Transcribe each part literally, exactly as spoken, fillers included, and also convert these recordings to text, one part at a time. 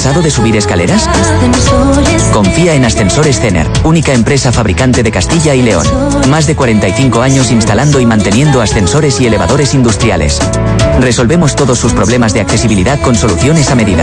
¿Cansado de subir escaleras? Confía en Ascensores Cener, única empresa fabricante de Castilla y León. Más de cuarenta y cinco años instalando y manteniendo ascensores y elevadores industriales. Resolvemos todos sus problemas de accesibilidad con soluciones a medida.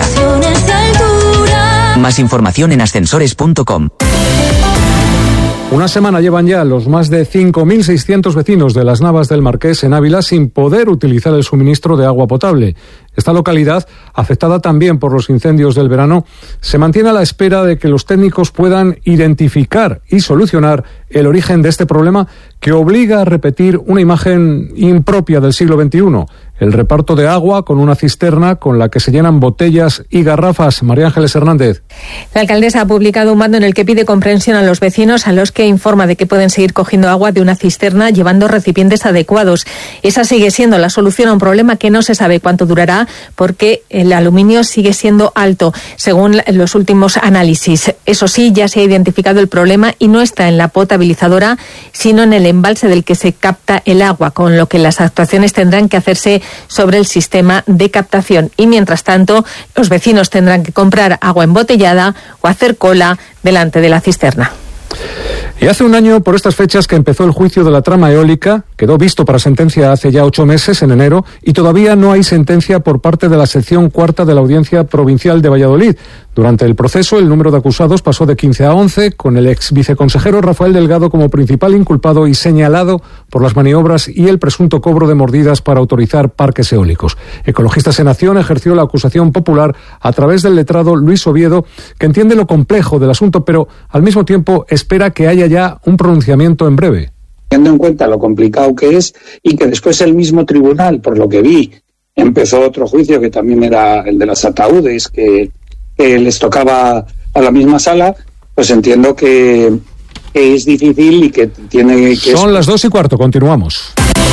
Más información en ascensores punto com. Una semana llevan ya los más de cinco mil seiscientos vecinos de Las Navas del Marqués en Ávila sin poder utilizar el suministro de agua potable. Esta localidad, afectada también por los incendios del verano, se mantiene a la espera de que los técnicos puedan identificar y solucionar el origen de este problema que obliga a repetir una imagen impropia del siglo veintiuno, el reparto de agua con una cisterna con la que se llenan botellas y garrafas. María Ángeles Hernández. La alcaldesa ha publicado un mando en el que pide comprensión a los vecinos, a los que informa de que pueden seguir cogiendo agua de una cisterna llevando recipientes adecuados. Esa sigue siendo la solución a un problema que no se sabe cuánto durará, porque el aluminio sigue siendo alto, según los últimos análisis. Eso sí, ya se ha identificado el problema y no está en la potabilizadora, sino en el embalse del que se capta el agua, con lo que las actuaciones tendrán que hacerse sobre el sistema de captación. Y mientras tanto, los vecinos tendrán que comprar agua embotellada o hacer cola delante de la cisterna. Y hace un año, por estas fechas, que empezó el juicio de la trama eólica, quedó visto para sentencia hace ya ocho meses, en enero, y todavía no hay sentencia por parte de la sección cuarta de la Audiencia Provincial de Valladolid. Durante el proceso, el número de acusados pasó de quince a once, con el ex viceconsejero Rafael Delgado como principal inculpado y señalado por las maniobras y el presunto cobro de mordidas para autorizar parques eólicos. Ecologistas en Acción ejerció la acusación popular a través del letrado Luis Oviedo, que entiende lo complejo del asunto, pero al mismo tiempo espera que haya ya un pronunciamiento en breve. Teniendo en cuenta lo complicado que es y que después el mismo tribunal, por lo que vi, empezó otro juicio que también era el de los ataúdes, que, que les tocaba a la misma sala, pues entiendo que, que es difícil y que tiene que... Son las dos y cuarto, continuamos.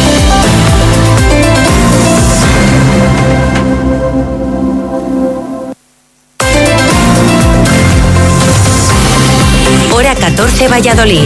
Hora catorce, Valladolid.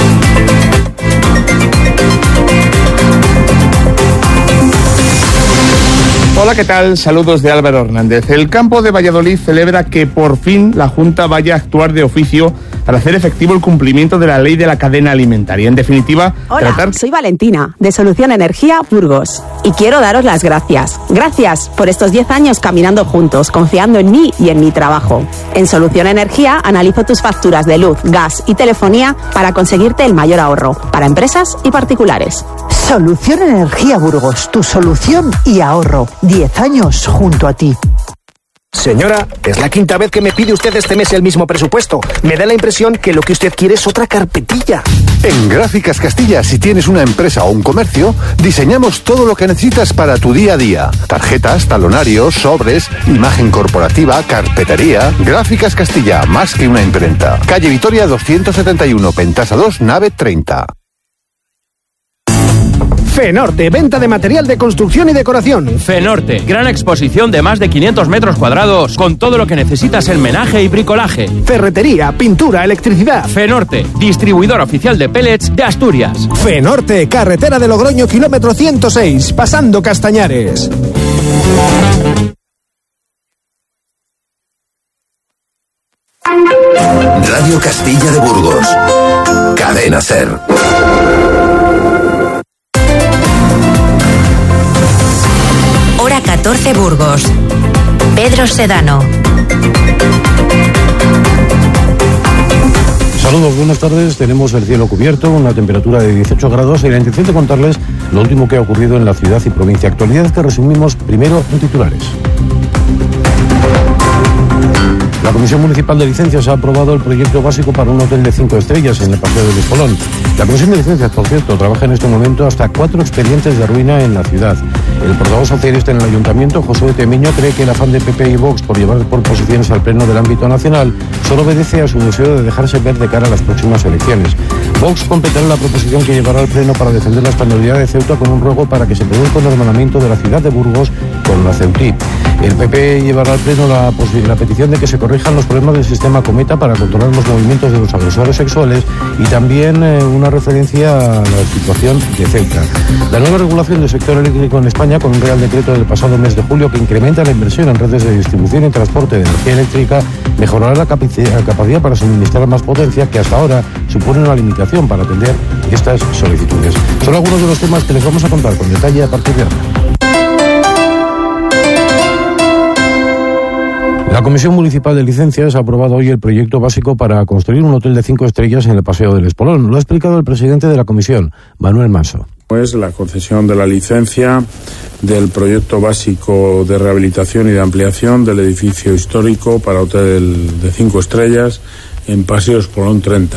Hola, ¿qué tal? Saludos de Álvaro Hernández. El campo de Valladolid celebra que por fin la Junta vaya a actuar de oficio para hacer efectivo el cumplimiento de la ley de la cadena alimentaria. En definitiva, Hola, tratar... soy Valentina, de Solución Energía Burgos, y quiero daros las gracias. Gracias por estos diez años caminando juntos, confiando en mí y en mi trabajo. En Solución Energía analizo tus facturas de luz, gas y telefonía para conseguirte el mayor ahorro, para empresas y particulares. Solución Energía Burgos, tu solución y ahorro. Diez años junto a ti. Señora, es la quinta vez que me pide usted este mes el mismo presupuesto. Me da la impresión que lo que usted quiere es otra carpetilla. En Gráficas Castilla, si tienes una empresa o un comercio, diseñamos todo lo que necesitas para tu día a día. Tarjetas, talonarios, sobres, imagen corporativa, carpetería. Gráficas Castilla, más que una imprenta. Calle Vitoria doscientos setenta y uno, Pentasa dos, nave treinta. Fenorte, venta de material de construcción y decoración. Fenorte, gran exposición de más de quinientos metros cuadrados con todo lo que necesitas en menaje y bricolaje. Ferretería, pintura, electricidad. Fenorte, distribuidor oficial de pellets de Asturias. Fenorte, carretera de Logroño, kilómetro ciento seis, pasando Castañares. Radio Castilla de Burgos. Cadena SER. Hora catorce, Burgos. Pedro Sedano. Saludos, buenas tardes. Tenemos el cielo cubierto, una temperatura de dieciocho grados y la intención de contarles lo último que ha ocurrido en la ciudad y provincia. Actualidad que resumimos primero en titulares. La Comisión Municipal de Licencias ha aprobado el proyecto básico para un hotel de cinco estrellas en el Paseo del Espolón. La Comisión de Licencias, por cierto, trabaja en este momento hasta cuatro expedientes de ruina en la ciudad. El portavoz socialista en el Ayuntamiento, Josué Temiño, cree que el afán de P P y Vox por llevar por posiciones al pleno del ámbito nacional solo obedece a su deseo de dejarse ver de cara a las próximas elecciones. Vox completará la proposición que llevará al pleno para defender la españolidad de Ceuta con un ruego para que se produzca un hermanamiento de la ciudad de Burgos con la Ceutí. El P P llevará al Pleno la, la petición de que se corrijan los problemas del sistema Cometa para controlar los movimientos de los agresores sexuales y también eh, una referencia a la situación de Ceuta. La nueva regulación del sector eléctrico en España, con un Real Decreto del pasado mes de julio que incrementa la inversión en redes de distribución y transporte de energía eléctrica, mejorará la capacidad para suministrar más potencia, que hasta ahora supone una limitación para atender estas solicitudes. Son algunos de los temas que les vamos a contar con detalle a partir de ahora. La Comisión Municipal de Licencias ha aprobado hoy el proyecto básico para construir un hotel de cinco estrellas en el Paseo del Espolón. Lo ha explicado el presidente de la comisión, Manuel Manso. Pues la concesión de la licencia del proyecto básico de rehabilitación y de ampliación del edificio histórico para hotel de cinco estrellas en Paseo Espolón treinta.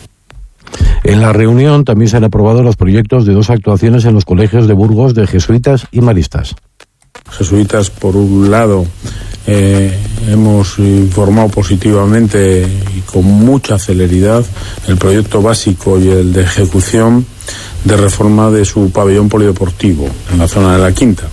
En la reunión también se han aprobado los proyectos de dos actuaciones en los colegios de Burgos de jesuitas y maristas. Jesuitas, por un lado, eh, hemos informado positivamente y con mucha celeridad el proyecto básico y el de ejecución de reforma de su pabellón polideportivo en la zona de la Quinta,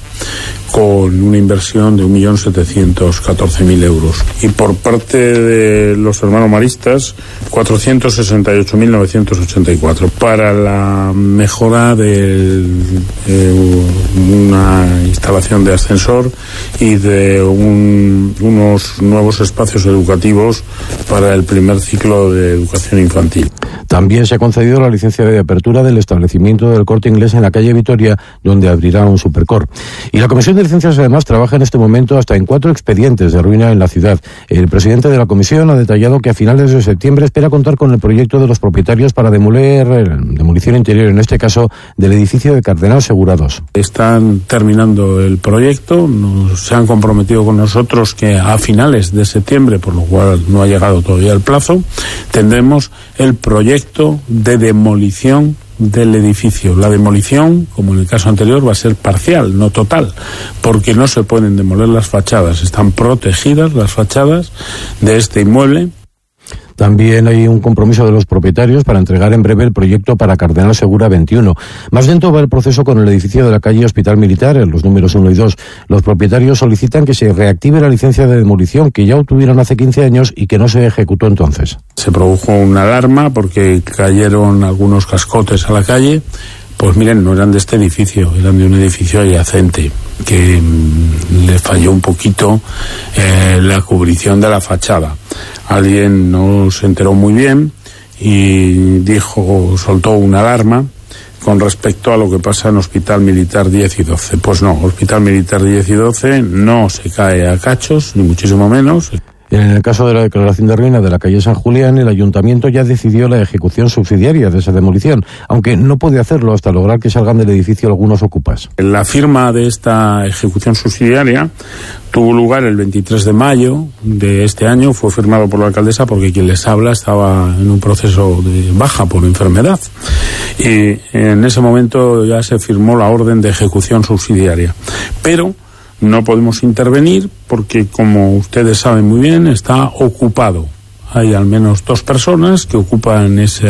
con una inversión de un millón setecientos catorce mil euros. Y por parte de los hermanos maristas, cuatrocientos sesenta y ocho mil novecientos ochenta y cuatro para la mejora de eh, una instalación de ascensor y de un, unos nuevos espacios educativos para el primer ciclo de educación infantil. También se ha concedido la licencia de apertura del establecimiento del Corte Inglés en la calle Vitoria, donde abrirá un Supercor. Y la Comisión de Licencias además trabaja en este momento hasta en cuatro expedientes de ruina en la ciudad. El presidente de la comisión ha detallado que a finales de septiembre espera contar con el proyecto de los propietarios para demoler, demolición interior, en este caso, del edificio de Cardenal Segurados. Están terminando el proyecto, nos, se han comprometido con nosotros que a finales de septiembre, por lo cual no ha llegado todavía el plazo, tendremos el proyecto de demolición del edificio. La demolición, como en el caso anterior, va a ser parcial, no total, porque no se pueden demoler las fachadas, están protegidas las fachadas de este inmueble. También hay un compromiso de los propietarios para entregar en breve el proyecto para Cardenal Segura veintiuno. Más lento va el proceso con el edificio de la calle Hospital Militar, en los números uno y dos. Los propietarios solicitan que se reactive la licencia de demolición que ya obtuvieron hace quince años y que no se ejecutó entonces. Se produjo una alarma porque cayeron algunos cascotes a la calle. Pues miren, no eran de este edificio, eran de un edificio adyacente que mmm, le falló un poquito eh, la cubrición de la fachada. Alguien no se enteró muy bien y dijo, soltó una alarma con respecto a lo que pasa en Hospital Militar diez y doce. Pues no, Hospital Militar diez y doce no se cae a cachos, ni muchísimo menos. En el caso de la declaración de ruina de la calle San Julián, el ayuntamiento ya decidió la ejecución subsidiaria de esa demolición, aunque no puede hacerlo hasta lograr que salgan del edificio algunos ocupas. La firma de esta ejecución subsidiaria tuvo lugar el veintitrés de mayo de este año, fue firmado por la alcaldesa porque quien les habla estaba en un proceso de baja por enfermedad. Y en ese momento ya se firmó la orden de ejecución subsidiaria. Pero no podemos intervenir porque, como ustedes saben muy bien, está ocupado. Hay al menos dos personas que ocupan ese,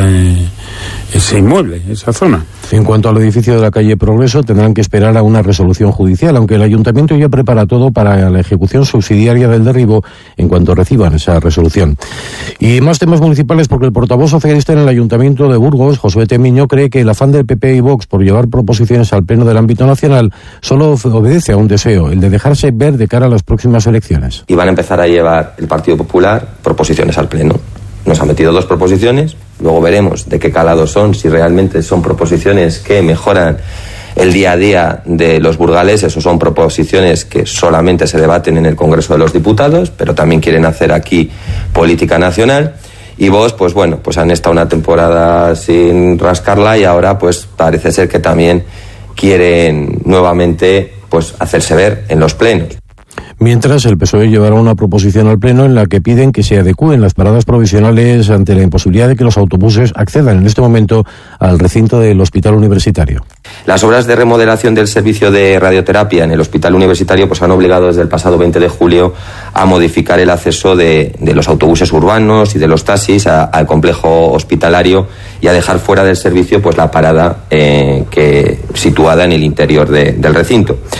ese inmueble, esa zona. En cuanto al edificio de la calle Progreso, tendrán que esperar a una resolución judicial, aunque el ayuntamiento ya prepara todo para la ejecución subsidiaria del derribo en cuanto reciban esa resolución. Y más temas municipales, porque el portavoz socialista en el ayuntamiento de Burgos, Josué Temiño, cree que el afán del P P y Vox por llevar proposiciones al pleno del ámbito nacional solo obedece a un deseo, el de dejarse ver de cara a las próximas elecciones. Y van a empezar a llevar el Partido Popular proposiciones al pleno. Nos ha metido dos proposiciones, luego veremos de qué calado son, si realmente son proposiciones que mejoran el día a día de los burgaleses o son proposiciones que solamente se debaten en el Congreso de los Diputados, pero también quieren hacer aquí política nacional. Y vos, pues bueno, pues han estado una temporada sin rascarla y ahora pues parece ser que también quieren nuevamente pues hacerse ver en los plenos. Mientras, el P S O E llevará una proposición al Pleno en la que piden que se adecúen las paradas provisionales ante la imposibilidad de que los autobuses accedan en este momento al recinto del Hospital Universitario. Las obras de remodelación del servicio de radioterapia en el Hospital Universitario pues han obligado desde el pasado veinte de julio a modificar el acceso de, de los autobuses urbanos y de los taxis a, al complejo hospitalario y a dejar fuera del servicio pues la parada eh, que situada en el interior de, del recinto.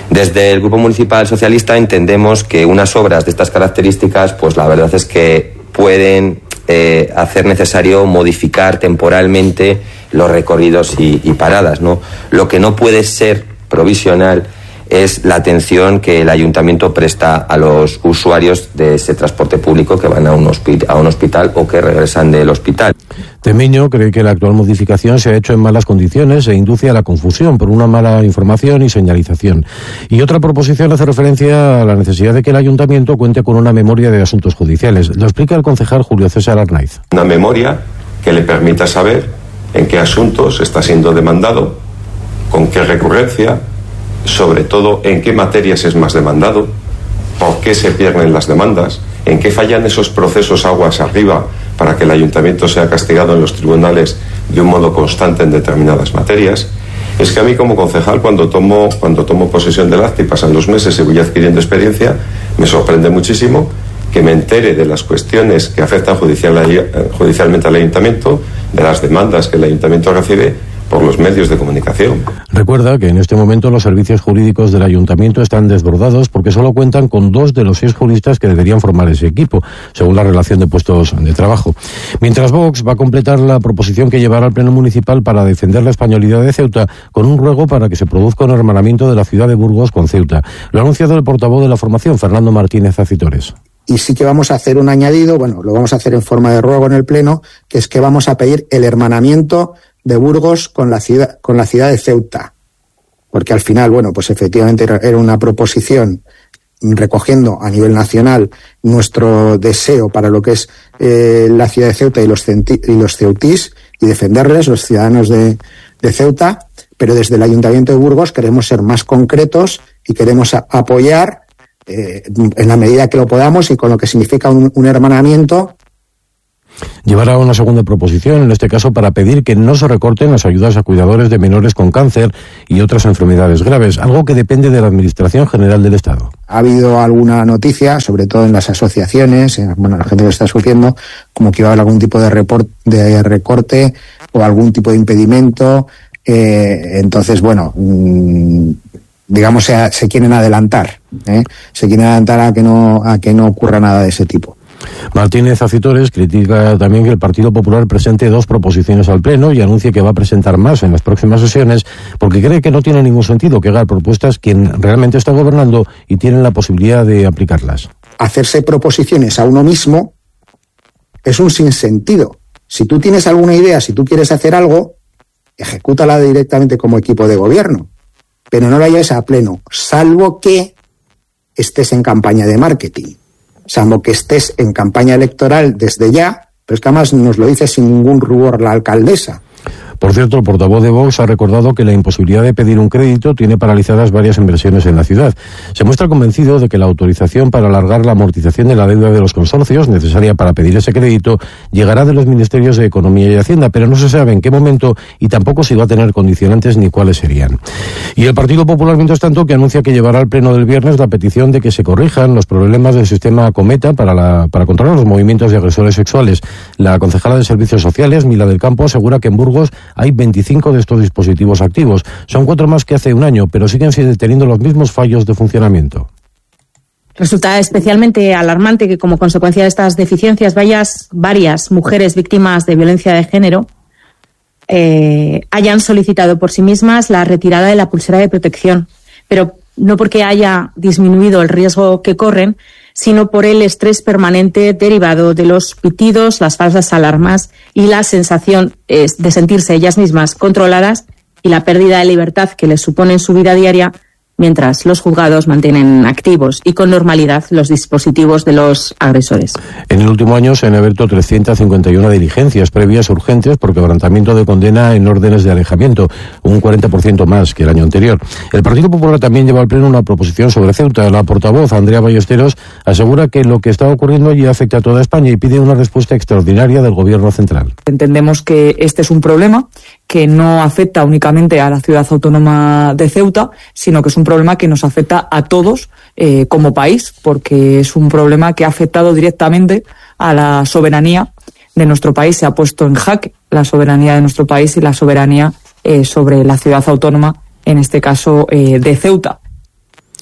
Desde el Grupo Municipal Socialista entendemos que unas obras de estas características, pues la verdad es que pueden eh, hacer necesario modificar temporalmente los recorridos y, y paradas, ¿no? Lo que no puede ser provisional es la atención que el ayuntamiento presta a los usuarios de ese transporte público que van a un, hospi- a un hospital o que regresan del hospital. Temeño cree que la actual modificación se ha hecho en malas condiciones e induce a la confusión por una mala información y señalización. Y otra proposición hace referencia a la necesidad de que el ayuntamiento cuente con una memoria de asuntos judiciales. Lo explica el concejal Julio César Arnaiz. Una memoria que le permita saber en qué asuntos está siendo demandado, con qué recurrencia, sobre todo en qué materias es más demandado, por qué se pierden las demandas, en qué fallan esos procesos aguas arriba para que el ayuntamiento sea castigado en los tribunales de un modo constante en determinadas materias. Es que a mí como concejal, cuando tomo, cuando tomo posesión del acta y pasan los meses y voy adquiriendo experiencia, me sorprende muchísimo que me entere de las cuestiones que afectan judicial, judicialmente al ayuntamiento, de las demandas que el ayuntamiento recibe por los medios de comunicación. Recuerda que en este momento los servicios jurídicos del ayuntamiento están desbordados porque solo cuentan con dos de los seis juristas que deberían formar ese equipo, según la relación de puestos de trabajo. Mientras Vox va a completar la proposición que llevará al Pleno Municipal para defender la españolidad de Ceuta con un ruego para que se produzca un hermanamiento de la ciudad de Burgos con Ceuta. Lo ha anunciado el portavoz de la formación, Fernando Martínez Acitores. Y sí que vamos a hacer un añadido, bueno, lo vamos a hacer en forma de ruego en el Pleno, que es que vamos a pedir el hermanamiento de Burgos con la ciudad, con la ciudad de Ceuta. Porque al final, bueno, pues efectivamente era una proposición recogiendo a nivel nacional nuestro deseo para lo que es eh, la ciudad de Ceuta y los, centi- y los ceutís y defenderles, los ciudadanos de, de Ceuta, pero desde el Ayuntamiento de Burgos queremos ser más concretos y queremos a- apoyar eh, en la medida que lo podamos y con lo que significa un, un hermanamiento. Llevará una segunda proposición, en este caso para pedir que no se recorten las ayudas a cuidadores de menores con cáncer y otras enfermedades graves, algo que depende de la Administración General del Estado. Ha habido alguna noticia, sobre todo en las asociaciones, bueno, la gente que está sufriendo, como que iba a haber algún tipo de, report, de recorte o algún tipo de impedimento. Eh, entonces, bueno, mmm, digamos, se, se quieren adelantar, ¿eh? se quieren adelantar a que no, a que no ocurra nada de ese tipo. Martínez Acitores critica también que el Partido Popular presente dos proposiciones al Pleno y anuncie que va a presentar más en las próximas sesiones porque cree que no tiene ningún sentido que haga propuestas quien realmente está gobernando y tiene la posibilidad de aplicarlas. Hacerse proposiciones a uno mismo es un sinsentido. Si tú tienes alguna idea, si tú quieres hacer algo, ejecútala directamente como equipo de gobierno, pero no la lleves a pleno, salvo que estés en campaña de marketing. Salvo que estés en campaña electoral desde ya, pero es que además nos lo dice sin ningún rubor la alcaldesa. Por cierto, el portavoz de Vox ha recordado que la imposibilidad de pedir un crédito tiene paralizadas varias inversiones en la ciudad. Se muestra convencido de que la autorización para alargar la amortización de la deuda de los consorcios, necesaria para pedir ese crédito, llegará de los Ministerios de Economía y Hacienda, pero no se sabe en qué momento y tampoco si va a tener condicionantes ni cuáles serían. Y el Partido Popular, mientras tanto, que anuncia que llevará al Pleno del viernes la petición de que se corrijan los problemas del sistema Cometa para, la, para controlar los movimientos de agresores sexuales. La concejala de Servicios Sociales, Mila del Campo, asegura que en Burgos hay veinticinco de estos dispositivos activos. Son cuatro más que hace un año, pero siguen teniendo los mismos fallos de funcionamiento. Resulta especialmente alarmante que como consecuencia de estas deficiencias varias, varias mujeres víctimas de violencia de género eh, hayan solicitado por sí mismas la retirada de la pulsera de protección, pero no porque haya disminuido el riesgo que corren, sino por el estrés permanente derivado de los pitidos, las falsas alarmas y la sensación eh, de sentirse ellas mismas controladas y la pérdida de libertad que les supone en su vida diaria, mientras los juzgados mantienen activos y con normalidad los dispositivos de los agresores. En el último año se han abierto trescientas cincuenta y una diligencias previas urgentes por quebrantamiento de condena en órdenes de alejamiento, un cuarenta por ciento más que el año anterior. El Partido Popular también lleva al Pleno una proposición sobre Ceuta. La portavoz, Andrea Ballesteros, asegura que lo que está ocurriendo allí afecta a toda España y pide una respuesta extraordinaria del Gobierno central. Entendemos que este es un problema que no afecta únicamente a la ciudad autónoma de Ceuta, sino que es un problema que nos afecta a todos eh, como país, porque es un problema que ha afectado directamente a la soberanía de nuestro país. Se ha puesto en jaque la soberanía de nuestro país y la soberanía eh, sobre la ciudad autónoma, en este caso eh, de Ceuta.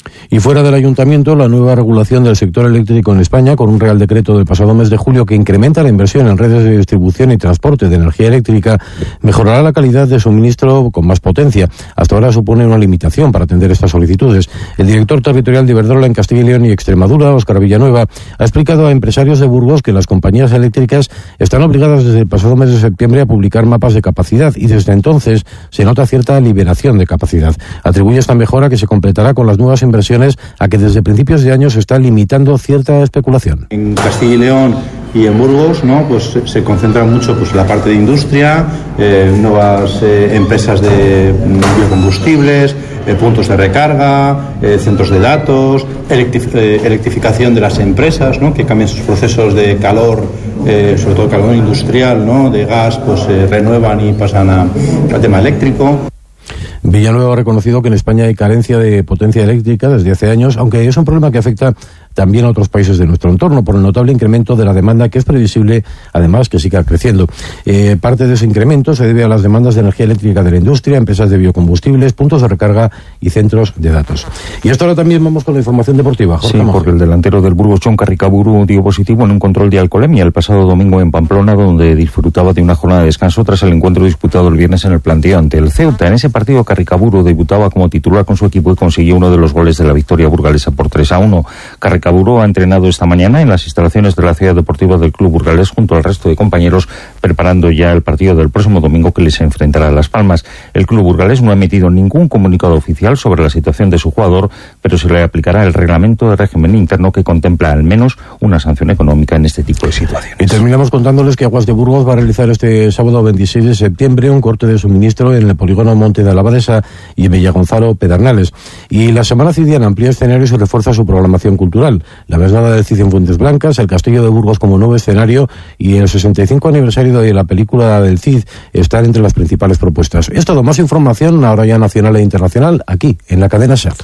Y fuera del ayuntamiento, la nueva regulación del sector eléctrico en España, con un Real Decreto del pasado mes de julio que incrementa la inversión en redes de distribución y transporte de energía eléctrica, mejorará la calidad de suministro con más potencia. Hasta ahora supone una limitación para atender estas solicitudes. El director territorial de Iberdrola en Castilla y León y Extremadura, Óscar Villanueva, ha explicado a empresarios de Burgos que las compañías eléctricas están obligadas desde el pasado mes de septiembre a publicar mapas de capacidad y desde entonces se nota cierta liberación de capacidad. Atribuye esta mejora que se completará con las nuevas inversiones a que desde principios de año se está limitando cierta especulación. En Castilla y León y en Burgos, ¿no? Pues se concentra mucho pues la parte de industria, eh, nuevas eh, empresas de biocombustibles, eh, puntos de recarga, eh, centros de datos, electrif- eh, electrificación de las empresas, ¿no? Que cambien sus procesos de calor, eh, sobre todo calor industrial, ¿no? De gas, pues se eh, renuevan y pasan a, al tema eléctrico. Villanueva ha reconocido que en España hay carencia de potencia eléctrica desde hace años, aunque es un problema que afecta también a otros países de nuestro entorno, por el notable incremento de la demanda que es previsible, además, que siga creciendo. Eh, parte de ese incremento se debe a las demandas de energía eléctrica de la industria, empresas de biocombustibles, puntos de recarga y centros de datos. Y hasta ahora también vamos con la información deportiva. Jorge Sí, Mojo. porque el delantero del Burgos, Jon Carricaburu, dio positivo en un control de alcoholemia el pasado domingo en Pamplona, donde disfrutaba de una jornada de descanso tras el encuentro disputado el viernes en el planteo ante el Ceuta. En ese partido, Carricaburu debutaba como titular con su equipo y consiguió uno de los goles de la victoria burgalesa por tres a uno. Carricaburu ha entrenado esta mañana en las instalaciones de la ciudad deportiva del club burgalés junto al resto de compañeros, preparando ya el partido del próximo domingo que les enfrentará a Las Palmas. El club burgalés no ha emitido ningún comunicado oficial sobre la situación de su jugador, pero se le aplicará el reglamento de régimen interno que contempla al menos una sanción económica en este tipo de situaciones. Y terminamos contándoles que Aguas de Burgos va a realizar este sábado veintiséis de septiembre un corte de suministro en el polígono Monte de la Abadesa y en Villagonzalo, Pedernales. Y la Semana Cidiana amplía escenarios y refuerza su programación cultural. La Vesnada del Cid en Fuentes Blancas, el Castillo de Burgos como nuevo escenario y el sesenta y cinco aniversario de la película del Cid están entre las principales propuestas. Es todo, más información ahora ya nacional e internacional aquí en la cadena SER.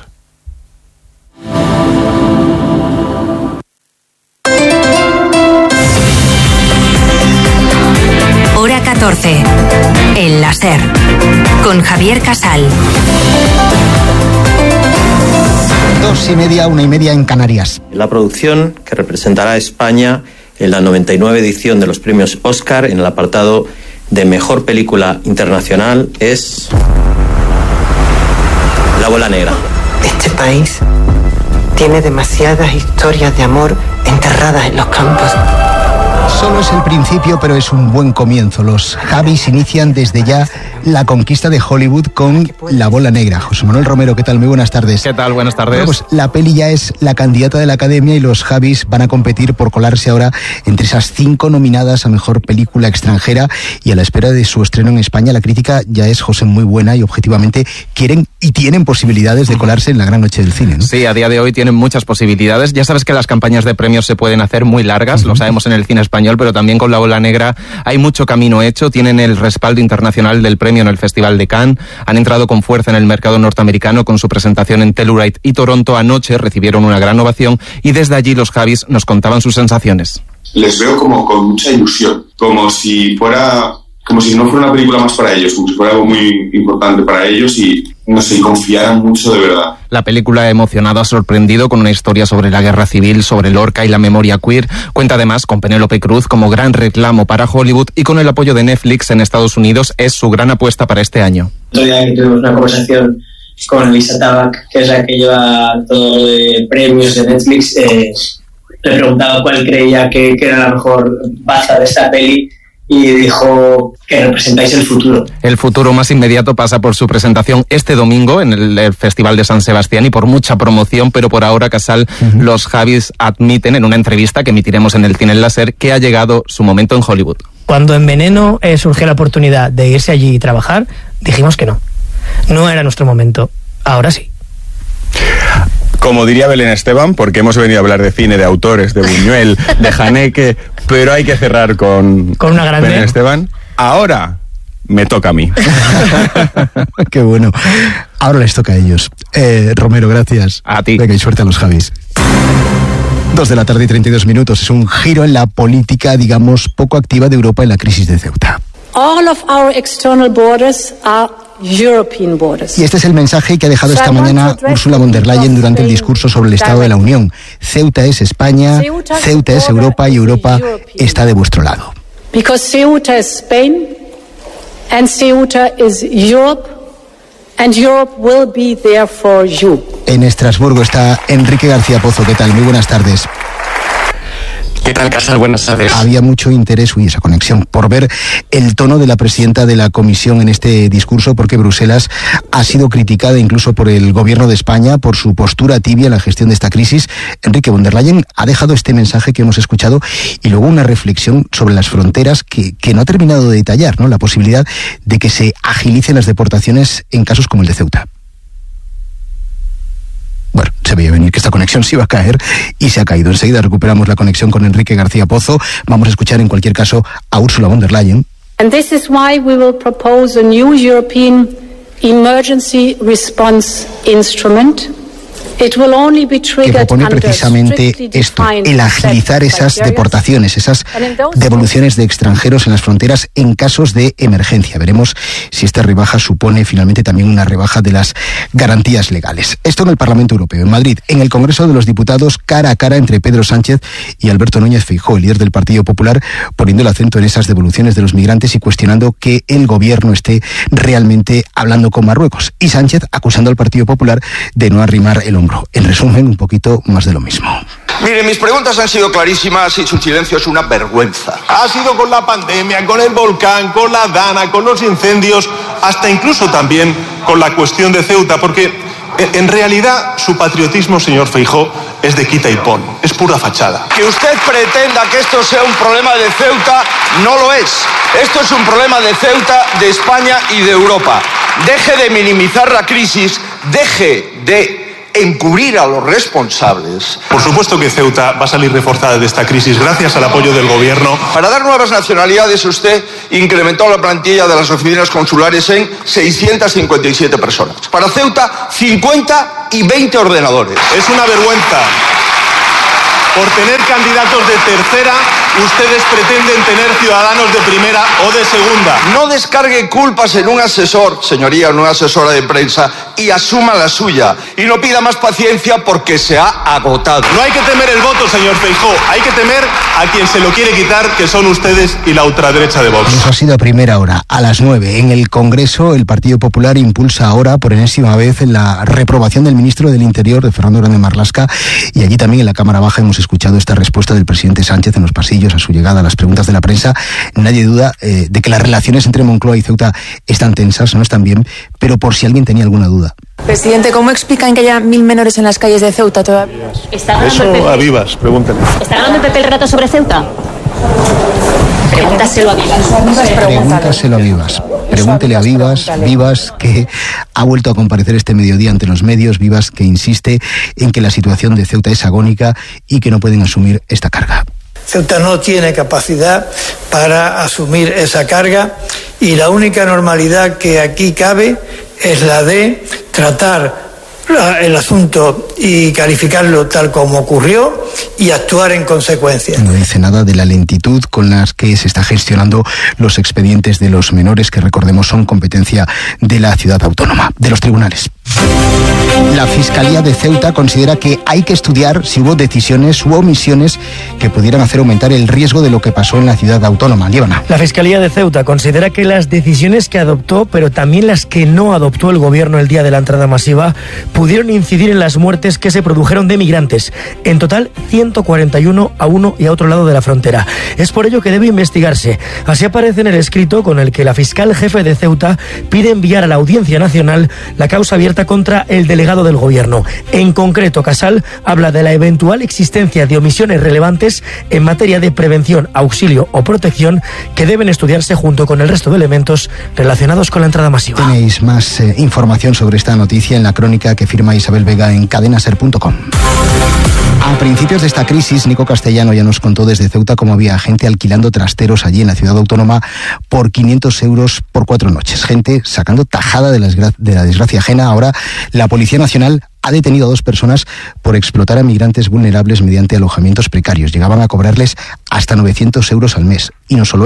Hora catorce. En la SER. Con Javier Casal. Dos y media, una y media en Canarias. La producción que representará a España en la noventa y nueve edición de los premios Oscar en el apartado de Mejor Película Internacional es La Bola Negra. Este país tiene demasiadas historias de amor enterradas en los campos. Solo es el principio, pero es un buen comienzo. Los Javis inician desde ya la conquista de Hollywood con La Bola Negra. José Manuel Romero, ¿qué tal? Muy buenas tardes. ¿Qué tal? Buenas tardes. Bueno, pues la peli ya es la candidata de la Academia y los Javis van a competir por colarse ahora entre esas cinco nominadas a Mejor Película Extranjera, y a la espera de su estreno en España la crítica ya es, José, muy buena y objetivamente quieren y tienen posibilidades de colarse en la gran noche del cine, ¿no? Sí, a día de hoy tienen muchas posibilidades. Ya sabes que las campañas de premios se pueden hacer muy largas, uh-huh. Lo sabemos en el cine español, pero también con La Bola Negra hay mucho camino hecho. Tienen el respaldo internacional del premio en el Festival de Cannes, han entrado con fuerza en el mercado norteamericano con su presentación en Telluride y Toronto. Anoche recibieron una gran ovación y desde allí los Javis nos contaban sus sensaciones. Les veo como con mucha ilusión, como si fuera, como si no fuera una película más para ellos, como si fuera algo muy importante para ellos y, no sé, confiaran mucho de verdad. La película ha emocionado, ha sorprendido con una historia sobre la guerra civil, sobre Lorca y la memoria queer. Cuenta además con Penélope Cruz como gran reclamo para Hollywood y con el apoyo de Netflix en Estados Unidos es su gran apuesta para este año. Otro día que tuvimos una conversación con Elisa Tabac, que es la que lleva todo de premios de Netflix, eh, le preguntaba cuál creía que, que era la mejor baza de esta peli y dijo que representáis el futuro. El futuro más inmediato pasa por su presentación este domingo en el, el Festival de San Sebastián y por mucha promoción, pero por ahora, Casal, uh-huh. Los Javis admiten en una entrevista que emitiremos en el Cine en Láser que ha llegado su momento en Hollywood. Cuando en Veneno eh, surgió la oportunidad de irse allí y trabajar, dijimos que no. No era nuestro momento. Ahora sí. Como diría Belén Esteban, porque hemos venido a hablar de cine, de autores, de Buñuel, de Haneke, pero hay que cerrar con, con una grande. Belén Esteban. Ahora me toca a mí. Qué bueno. Ahora les toca a ellos. Eh, Romero, gracias. A ti. Venga, y suerte a los Javis. Dos de la tarde y treinta y dos minutos. Es un giro en la política, digamos, poco activa de Europa en la crisis de Ceuta. All of our external borders are European borders. Y este es el mensaje que ha dejado esta mañana Ursula von der Leyen durante el discurso sobre el Estado de la Unión. Ceuta es España, Ceuta es Europa y Europa está de vuestro lado. Because Ceuta is Spain and Ceuta is Europe and Europe will be there for you. En Estrasburgo está Enrique García Pozo. ¿Qué tal? Muy buenas tardes. ¿Qué tal, Casal? Buenas tardes. Había mucho interés, uy, esa conexión, por ver el tono de la presidenta de la Comisión en este discurso, porque Bruselas ha sido criticada incluso por el Gobierno de España por su postura tibia en la gestión de esta crisis. Enrique von der Leyen ha dejado este mensaje que hemos escuchado y luego una reflexión sobre las fronteras que, que no ha terminado de detallar, ¿no? La posibilidad de que se agilicen las deportaciones en casos como el de Ceuta. Bueno, se veía venir que esta conexión se iba a caer y se ha caído. Enseguida recuperamos la conexión con Enrique García Pozo. Vamos a escuchar en cualquier caso a Ursula von der Leyen. And this is why we will propose a new European emergency response instrument. It will only be triggered que propone under precisamente strictly esto, defined el agilizar set esas criteria. deportaciones, esas devoluciones de extranjeros en las fronteras en casos de emergencia. Veremos si esta rebaja supone finalmente también una rebaja de las garantías legales. Esto en el Parlamento Europeo. En Madrid, en el Congreso de los Diputados, cara a cara entre Pedro Sánchez y Alberto Núñez Feijóo, el líder del Partido Popular, poniendo el acento en esas devoluciones de los migrantes y cuestionando que el gobierno esté realmente hablando con Marruecos. Y Sánchez acusando al Partido Popular de no arrimar el hombro. En resumen, un poquito más de lo mismo. Miren, mis preguntas han sido clarísimas y su silencio es una vergüenza. Ha sido con la pandemia, con el volcán, con la Dana, con los incendios, hasta incluso también con la cuestión de Ceuta, porque en realidad su patriotismo, señor Feijóo, es de quita y pon, es pura fachada. Que usted pretenda que esto sea un problema de Ceuta, no lo es. Esto es un problema de Ceuta, de España y de Europa. Deje de minimizar la crisis, deje de encubrir a los responsables. Por supuesto que Ceuta va a salir reforzada de esta crisis gracias al apoyo del gobierno. Para dar nuevas nacionalidades, usted incrementó la plantilla de las oficinas consulares en seiscientas cincuenta y siete personas. Para Ceuta, cincuenta y veinte ordenadores. Es una vergüenza. Por tener candidatos de tercera, ustedes pretenden tener ciudadanos de primera o de segunda. No descargue culpas en un asesor, señoría, en una asesora de prensa, y asuma la suya. Y no pida más paciencia porque se ha agotado. No hay que temer el voto, señor Feijóo. Hay que temer a quien se lo quiere quitar, que son ustedes y la ultraderecha de Vox. Eso ha sido a primera hora, a las nueve. En el Congreso, el Partido Popular impulsa ahora, por enésima vez, la reprobación del ministro del Interior, de Fernando Grande Marlaska, y allí también en la Cámara Baja hemos escuchado esta respuesta del presidente Sánchez en los pasillos a su llegada a las preguntas de la prensa. Nadie duda eh, de que las relaciones entre Moncloa y Ceuta están tensas, no están bien, pero por si alguien tenía alguna duda. Presidente, ¿cómo explican que haya mil menores en las calles de Ceuta todavía? Eso a Vivas, pregúntale. ¿Está ganando el P P el relato sobre Ceuta? Pregúntaselo a Vivas. Pregúntaselo a Vivas. Pregúntele a Vivas, Vivas que ha vuelto a comparecer este mediodía ante los medios, Vivas que insiste en que la situación de Ceuta es agónica y que no pueden asumir esta carga. Ceuta no tiene capacidad para asumir esa carga y la única normalidad que aquí cabe es la de tratar el asunto y calificarlo tal como ocurrió y actuar en consecuencia. No dice nada de la lentitud con las que se está gestionando los expedientes de los menores, que recordemos son competencia de la ciudad autónoma, de los tribunales. La Fiscalía de Ceuta considera que hay que estudiar si hubo decisiones u omisiones que pudieran hacer aumentar el riesgo de lo que pasó en la ciudad autónoma. Líbana. La Fiscalía de Ceuta considera que las decisiones que adoptó, pero también las que no adoptó el gobierno el día de la entrada masiva, pudieron incidir en las muertes que se produjeron de migrantes. En total, ciento cuarenta y uno a uno y a otro lado de la frontera. Es por ello que debe investigarse. Así aparece en el escrito con el que la fiscal jefe de Ceuta pide enviar a la Audiencia Nacional la causa abierta contra el delegado del gobierno. En concreto, Casal habla de la eventual existencia de omisiones relevantes en materia de prevención, auxilio o protección que deben estudiarse junto con el resto de elementos relacionados con la entrada masiva. Tenéis más eh, información sobre esta noticia en la crónica que firma Isabel Vega en cadena ser punto com. A principios de esta crisis, Nico Castellano ya nos contó desde Ceuta cómo había gente alquilando trasteros allí en la ciudad autónoma por quinientos euros por cuatro noches. Gente sacando tajada de la, desgra- de la desgracia ajena. Ahora la Policía Nacional ha detenido a dos personas por explotar a migrantes vulnerables mediante alojamientos precarios. Llegaban a cobrarles hasta novecientos euros al mes. Y no solo eso.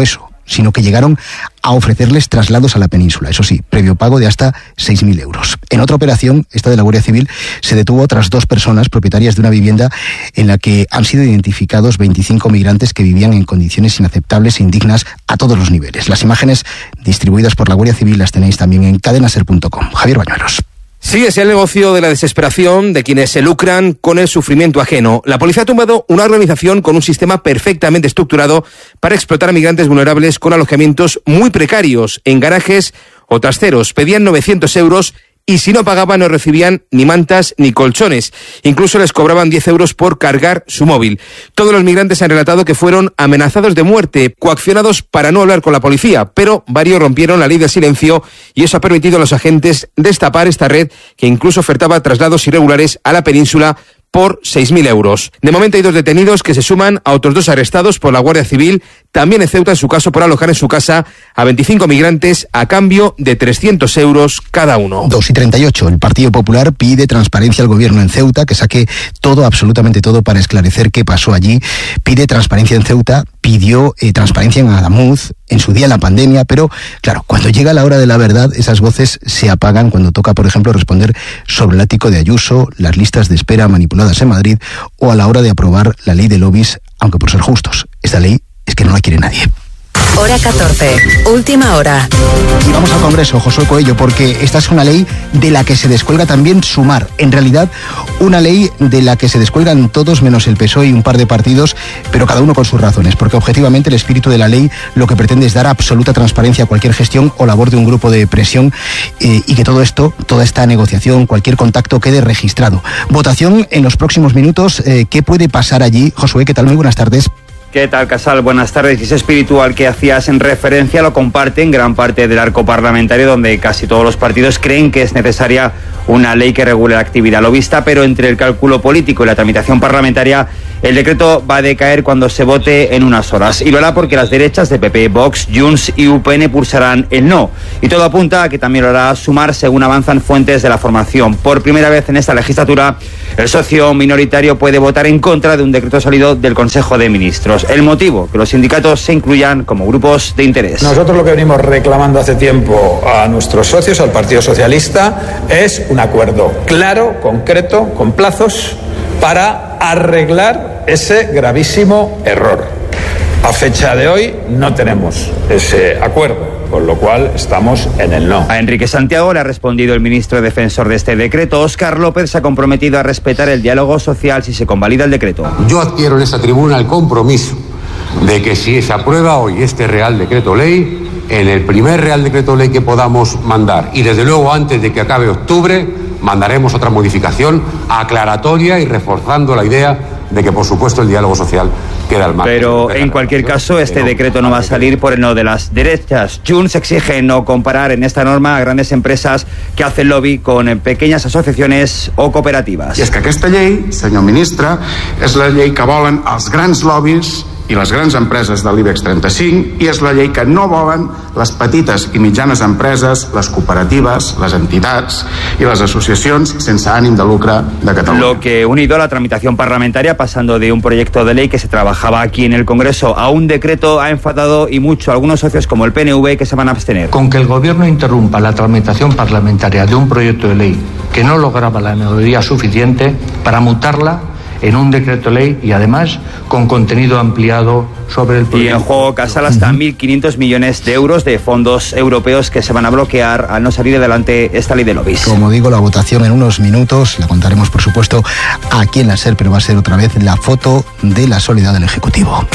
sino que llegaron a ofrecerles traslados a la península, eso sí, previo pago de hasta seis mil euros. En otra operación, esta de la Guardia Civil, se detuvo a otras dos personas propietarias de una vivienda en la que han sido identificados veinticinco migrantes que vivían en condiciones inaceptables e indignas a todos los niveles. Las imágenes distribuidas por la Guardia Civil las tenéis también en cadenaser punto com. Javier Bañuelos. Sigue el negocio de la desesperación de quienes se lucran con el sufrimiento ajeno. La policía ha tumbado una organización con un sistema perfectamente estructurado para explotar a migrantes vulnerables con alojamientos muy precarios en garajes o trasteros. Pedían novecientos euros y si no pagaban no recibían ni mantas ni colchones. Incluso les cobraban diez euros por cargar su móvil. Todos los migrantes han relatado que fueron amenazados de muerte, coaccionados para no hablar con la policía, pero varios rompieron la ley del silencio y eso ha permitido a los agentes destapar esta red que incluso ofertaba traslados irregulares a la península por seis mil euros. De momento hay dos detenidos que se suman a otros dos arrestados por la Guardia Civil, también en Ceuta en su caso por alojar en su casa a veinticinco migrantes a cambio de trescientos euros cada uno. dos y treinta y ocho. El Partido Popular pide transparencia al gobierno en Ceuta, que saque todo, absolutamente todo, para esclarecer qué pasó allí. Pide transparencia en Ceuta, pidió eh, transparencia en Adamuz, en su día en la pandemia, pero claro, cuando llega la hora de la verdad, esas voces se apagan cuando toca, por ejemplo, responder sobre el ático de Ayuso, las listas de espera manipuladas en Madrid o a la hora de aprobar la ley de lobbies, aunque por ser justos, esta ley es que no la quiere nadie. Hora catorce, última hora. Y vamos al Congreso, Josué Coello, porque esta es una ley de la que se descuelga también Sumar. En realidad, una ley de la que se descuelgan todos menos el P S O E y un par de partidos, pero cada uno con sus razones, porque objetivamente el espíritu de la ley lo que pretende es dar absoluta transparencia a cualquier gestión o labor de un grupo de presión eh, y que todo esto, toda esta negociación, cualquier contacto quede registrado. Votación en los próximos minutos. Eh, ¿Qué puede pasar allí? Josué, ¿qué tal? Muy buenas tardes. ¿Qué tal, Casal? Buenas tardes. Y ese espíritu al que hacías en referencia lo comparten gran parte del arco parlamentario, donde casi todos los partidos creen que es necesaria una ley que regule la actividad lobista, pero entre el cálculo político y la tramitación parlamentaria, el decreto va a decaer cuando se vote en unas horas. Y lo hará porque las derechas de P P, Vox, Junts y U P N pulsarán el no. Y todo apunta a que también lo hará Sumar, según avanzan fuentes de la formación. Por primera vez en esta legislatura, el socio minoritario puede votar en contra de un decreto salido del Consejo de Ministros. El motivo, que los sindicatos se incluyan como grupos de interés. Nosotros lo que venimos reclamando hace tiempo a nuestros socios, al Partido Socialista, es un acuerdo claro, concreto, con plazos, para arreglar ese gravísimo error. A fecha de hoy no tenemos ese acuerdo, con lo cual estamos en el no. A Enrique Santiago le ha respondido el ministro defensor de este decreto. Óscar López se ha comprometido a respetar el diálogo social si se convalida el decreto. Yo adquiero en esta tribuna el compromiso de que si se aprueba hoy este Real Decreto Ley, en el primer Real Decreto Ley que podamos mandar, y desde luego antes de que acabe octubre, mandaremos otra modificación aclaratoria y reforzando la idea de que, por supuesto, el diálogo social queda al margen. Pero, en cualquier caso, este decreto no va a salir por el no de las derechas. Junts exige no comparar en esta norma a grandes empresas que hacen lobby con pequeñas asociaciones o cooperativas. I és que aquesta llei, senyor ministre, és la llei que volen els grans lobbies i les grans empreses de l'IBEX trenta-cinc, i és la llei que no volen les petites i mitjanes empreses, les cooperatives, les entitats i les associacions sense ànim de lucre de Catalunya. Lo que unido a la tramitación parlamentaria, pasando de un proyecto de ley que se trabajaba aquí en el Congreso a un decreto, ha enfadado y mucho a algunos socios como el P N V, que se van a abstener. Con que el Gobierno interrumpa la tramitación parlamentaria de un proyecto de ley que no lograba la mayoría suficiente para mutarla en un decreto ley y además con contenido ampliado sobre el proyecto. Y en juego, Casal, hasta uh-huh. mil quinientos millones de euros de fondos europeos que se van a bloquear al no salir adelante esta ley de lobbies. Como digo, la votación en unos minutos, la contaremos por supuesto aquí en la SER, pero va a ser otra vez la foto de la soledad del Ejecutivo.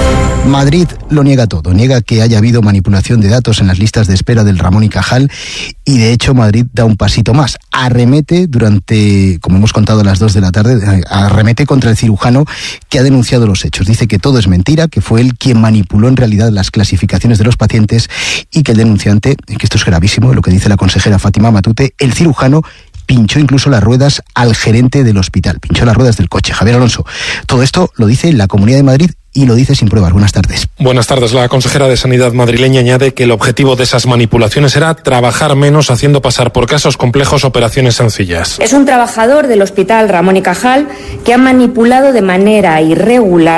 Madrid lo niega todo, niega que haya habido manipulación de datos en las listas de espera del Ramón y Cajal, y de hecho Madrid da un pasito más, arremete durante, como hemos contado a las dos de la tarde, arremete contra el cirujano que ha denunciado los hechos. Dice que todo es mentira, que fue él quien manipuló en realidad las clasificaciones de los pacientes y que el denunciante, que esto es gravísimo, lo que dice la consejera Fátima Matute, el cirujano pinchó incluso las ruedas al gerente del hospital, pinchó las ruedas del coche. Javier Alonso, todo esto lo dice la Comunidad de Madrid y lo dice sin pruebas. Buenas tardes. Buenas tardes. La consejera de Sanidad madrileña añade que el objetivo de esas manipulaciones era trabajar menos haciendo pasar por casos complejos operaciones sencillas. Es un trabajador del Hospital Ramón y Cajal que ha manipulado de manera irregular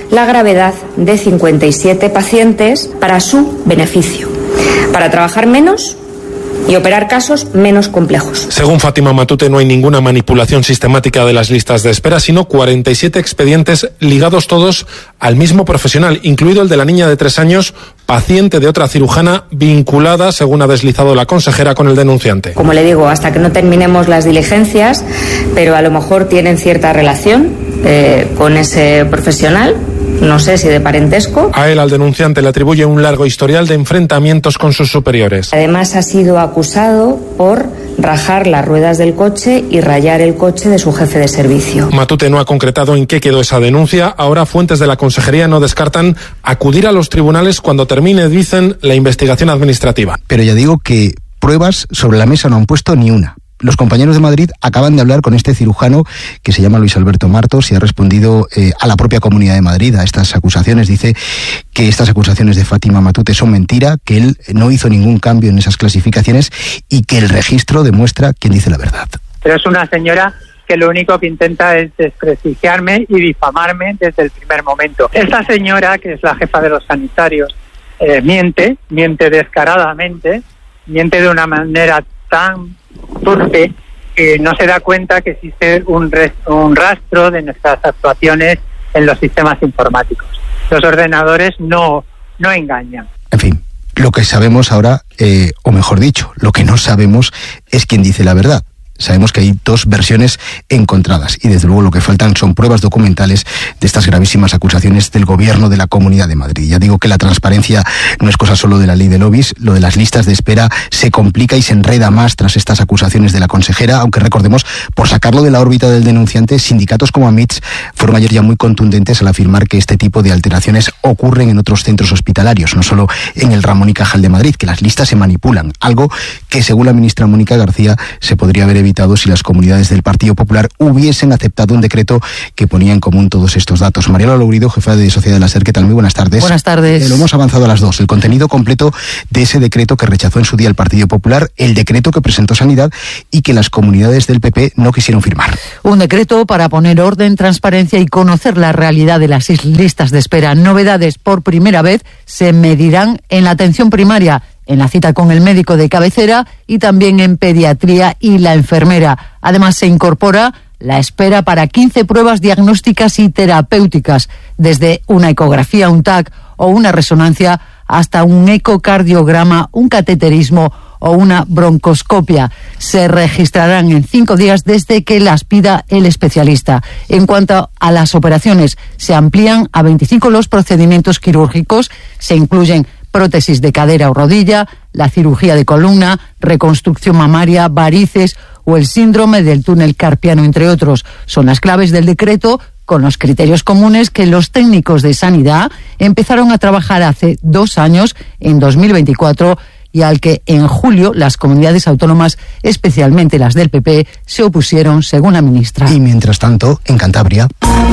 la gravedad de cincuenta y siete pacientes para su beneficio, para trabajar menos y operar casos menos complejos. Según Fátima Matute, no hay ninguna manipulación sistemática de las listas de espera, sino cuarenta y siete expedientes ligados todos al mismo profesional, incluido el de la niña de tres años, paciente de otra cirujana vinculada, según ha deslizado la consejera, con el denunciante. Como le digo, hasta que no terminemos las diligencias, pero a lo mejor tienen cierta relación eh, con ese profesional. No sé si de parentesco. A él, al denunciante, le atribuye un largo historial de enfrentamientos con sus superiores. Además, ha sido acusado por rajar las ruedas del coche y rayar el coche de su jefe de servicio. Matute no ha concretado en qué quedó esa denuncia. Ahora, fuentes de la consejería no descartan acudir a los tribunales cuando termine, dicen, la investigación administrativa. Pero ya digo que pruebas sobre la mesa no han puesto ni una. Los compañeros de Madrid acaban de hablar con este cirujano que se llama Luis Alberto Martos y ha respondido eh, a la propia Comunidad de Madrid a estas acusaciones. Dice que estas acusaciones de Fátima Matute son mentira, que él no hizo ningún cambio en esas clasificaciones y que el registro demuestra quién dice la verdad. Pero es una señora que lo único que intenta es desprestigiarme y difamarme desde el primer momento. Esta señora, que es la jefa de los sanitarios, eh, miente, miente descaradamente, miente de una manera tan turpe que no se da cuenta que existe un, res, un rastro de nuestras actuaciones en los sistemas informáticos. Los ordenadores no, no engañan. En fin, lo que sabemos ahora, eh, o mejor dicho, lo que no sabemos es quién dice la verdad. Sabemos que hay dos versiones encontradas y desde luego lo que faltan son pruebas documentales de estas gravísimas acusaciones del gobierno de la Comunidad de Madrid. Ya digo que la transparencia no es cosa solo de la ley de lobbies, lo de las listas de espera se complica y se enreda más tras estas acusaciones de la consejera, aunque recordemos, por sacarlo de la órbita del denunciante, sindicatos como AMITS fueron ayer ya muy contundentes al afirmar que este tipo de alteraciones ocurren en otros centros hospitalarios, no solo en el Ramón y Cajal de Madrid, que las listas se manipulan, algo que según la ministra Mónica García se podría haber evitado si las comunidades del Partido Popular hubiesen aceptado un decreto que ponía en común todos estos datos. Mariela Lourido, jefa de Sociedad de la SER, ¿qué tal? Muy buenas tardes. Buenas tardes. Eh, lo hemos avanzado a las dos. El contenido completo de ese decreto que rechazó en su día el Partido Popular, el decreto que presentó Sanidad y que las comunidades del P P no quisieron firmar. Un decreto para poner orden, transparencia y conocer la realidad de las listas de espera. Novedades: por primera vez se medirán en la atención primaria, en la cita con el médico de cabecera y también en pediatría y la enfermera. Además, se incorpora la espera para quince pruebas diagnósticas y terapéuticas, desde una ecografía, un T A C o una resonancia hasta un ecocardiograma, un cateterismo o una broncoscopia. Se registrarán en cinco días desde que las pida el especialista. En cuanto a las operaciones, se amplían a veinticinco los procedimientos quirúrgicos, se incluyen prótesis de cadera o rodilla, la cirugía de columna, reconstrucción mamaria, varices o el síndrome del túnel carpiano, entre otros. Son las claves del decreto, con los criterios comunes que los técnicos de sanidad empezaron a trabajar hace dos años, en dos mil veinticuatro, y al que en julio las comunidades autónomas, especialmente las del P P, se opusieron, según la ministra. Y mientras tanto, en Cantabria,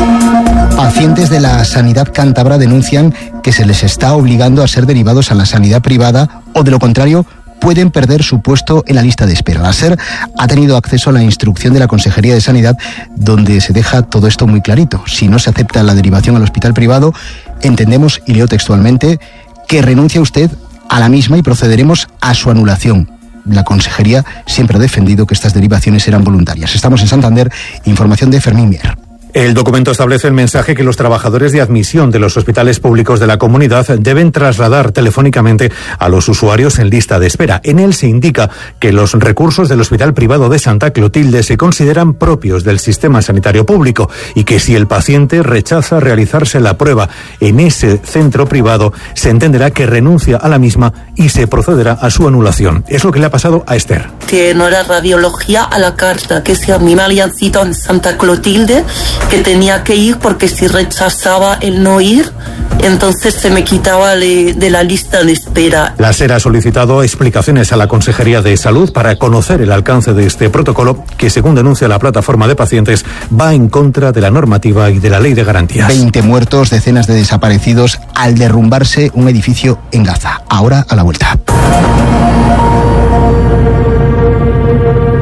pacientes de la sanidad cántabra denuncian que se les está obligando a ser derivados a la sanidad privada o, de lo contrario, pueden perder su puesto en la lista de espera. La SER ha tenido acceso a la instrucción de la Consejería de Sanidad, donde se deja todo esto muy clarito. Si no se acepta la derivación al hospital privado, entendemos, y leo textualmente, que renuncia usted a la misma y procederemos a su anulación. La Consejería siempre ha defendido que estas derivaciones eran voluntarias. Estamos en Santander, información de Fermín Mier. El documento establece el mensaje que los trabajadores de admisión de los hospitales públicos de la comunidad deben trasladar telefónicamente a los usuarios en lista de espera. En él se indica que los recursos del Hospital Privado de Santa Clotilde se consideran propios del sistema sanitario público y que si el paciente rechaza realizarse la prueba en ese centro privado, se entenderá que renuncia a la misma y se procederá a su anulación. Es lo que le ha pasado a Esther. Que no era radiología a la carta, que si a mí me habían citado en Santa Clotilde, que tenía que ir porque si rechazaba el no ir, entonces se me quitaba de, de la lista de espera. La SER ha solicitado explicaciones a la Consejería de Salud para conocer el alcance de este protocolo que, según denuncia la plataforma de pacientes, va en contra de la normativa y de la ley de garantías. veinte muertos, decenas de desaparecidos al derrumbarse un edificio en Gaza. Ahora a la vuelta.